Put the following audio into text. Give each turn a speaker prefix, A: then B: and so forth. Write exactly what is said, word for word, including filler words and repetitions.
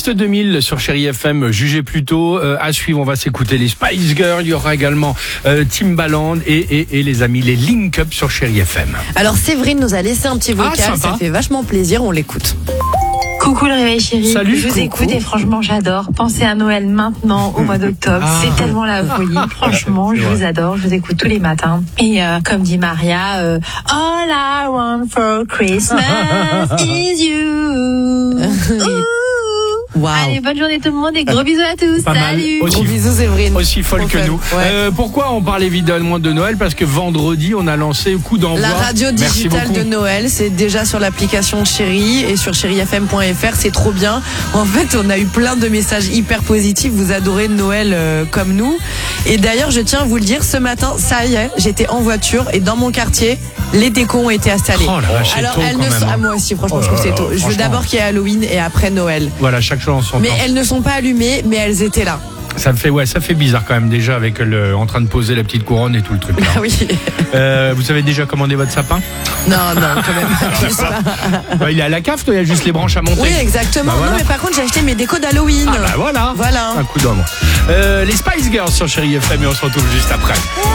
A: Best deux mille sur Chérie F M, jugez plutôt. Euh, à suivre, on va s'écouter les Spice Girls. Il y aura également euh, Timbaland et, et, et les amis, les Link Up sur Chérie F M.
B: Alors Séverine nous a laissé un petit vocal,
A: Ah,
B: ça fait vachement plaisir, on l'écoute.
C: Coucou le réveil chéri,
A: Salut,
C: je vous
A: coucou.
C: écoute et franchement j'adore. Pensez à Noël maintenant au mois d'octobre,
A: Ah.
C: c'est tellement la folie. Franchement,
A: C'est
C: je
A: vrai.
C: vous adore, je vous écoute tous les matins. Et euh, comme dit Maria, euh, All I want for Christmas is you. Ouh.
B: Waouh.
C: Allez, bonne journée tout le monde et gros bisous à tous.
A: Pas mal.
C: Salut.
A: Aussi-
B: Gros bisous Séverine.
A: Aussi folle
B: Trop
A: que
B: fun.
A: nous.
B: Ouais.
A: Euh, pourquoi on parle évidemment de Noël? Parce que vendredi, on a lancé coup d'envoi.
B: La radio
A: Merci
B: digitale
A: beaucoup.
B: de Noël, c'est déjà sur l'application Chérie et sur chérie f m point f r, c'est trop bien. En fait, on a eu plein de messages hyper positifs, vous adorez Noël euh, comme nous. Et d'ailleurs, je tiens à vous le dire, ce matin, ça y est, j'étais en voiture et dans mon quartier, les décos ont été installés.
A: Oh la vache, c'est
B: Alors,
A: tôt
B: elles
A: quand
B: ne
A: même,
B: sont...
A: hein.
B: ah, moi aussi, franchement,
A: Oh
B: je trouve que
A: là
B: c'est
A: là,
B: tôt. Je veux
A: franchement.
B: d'abord qu'il y ait Halloween et après Noël.
A: Voilà, chaque chose en son
B: Mais
A: temps.
B: elles ne sont pas allumées, mais elles étaient là.
A: Ça me fait, ouais, ça fait bizarre quand même déjà avec le, en train de poser la petite couronne et tout le truc. Là.
B: Ah oui.
A: Euh, vous avez déjà commandé votre sapin?
B: Non, non, quand même. Plus ça.
A: Bah, il est à la cave, toi, il y a juste les branches à monter.
B: Oui, exactement.
A: Bah, voilà.
B: Non, mais par contre, j'ai acheté mes décos d'Halloween.
A: Ah bah voilà.
B: Voilà.
A: Un coup d'homme. Euh, les Spice Girls sur Chérie F M et on se retrouve juste après.